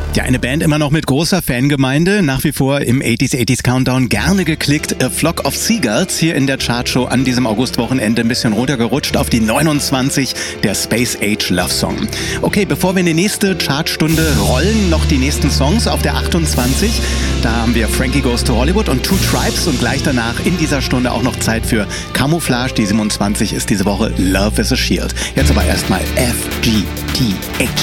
Ja, eine Band immer noch mit großer Fangemeinde, nach wie vor im 80s Countdown gerne geklickt. A Flock of Seagulls hier in der Chartshow an diesem Augustwochenende ein bisschen runtergerutscht auf die 29, der Space Age Love Song. Okay, bevor wir in die nächste Chartstunde rollen, noch die nächsten Songs auf der 28. Da haben wir Frankie Goes to Hollywood und Two Tribes und gleich danach in dieser Stunde auch noch Zeit für Camouflage. Die 27 ist diese Woche Love is a Shield. Jetzt aber erstmal FGTH.